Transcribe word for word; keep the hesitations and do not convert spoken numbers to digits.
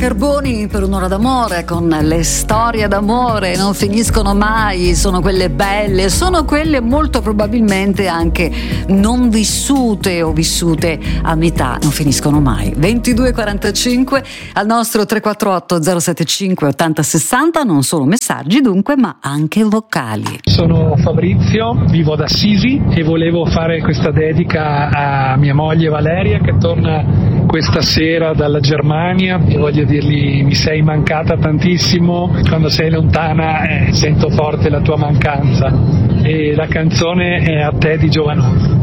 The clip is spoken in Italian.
Carboni per un'ora d'amore, con le storie d'amore non finiscono mai, sono quelle belle, sono quelle molto probabilmente anche non vissute o vissute a metà, non finiscono mai. ventidue e quarantacinque al nostro tre quattro otto zero sette cinque ottanta sessanta, non solo messaggi dunque ma anche vocali. Sono Fabrizio, vivo ad Assisi e volevo fare questa dedica a mia moglie Valeria che torna questa sera dalla Germania e voglio dirgli: mi sei mancata tantissimo, quando sei lontana eh, sento forte la tua mancanza. E la canzone è A te di Giovanotti.